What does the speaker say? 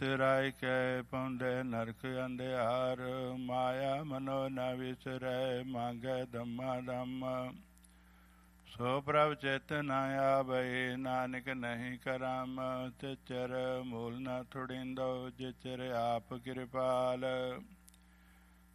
ਤਿਰਾਇ ਕੈ ਪਉੰਦੇ ਨਰਕ ਅੰਧਿਆਰ, ਮਾਇਆ ਮਨੋ ਨ ਵਿਸਰੈ ਮੰਗੈ ਧੰਮਾ ਧੰਮ। ਸੋ ਪ੍ਰਭ ਚਿਤ ਨ ਆਵੈ ਨਾਨਕ ਨਹੀਂ ਕਰਮ, ਤਿਚਰ ਮੂਲ ਨ ਥੁੜਿੰਦੋ ਜਿਚਰ ਆਪ ਕਿਰਪਾਲ।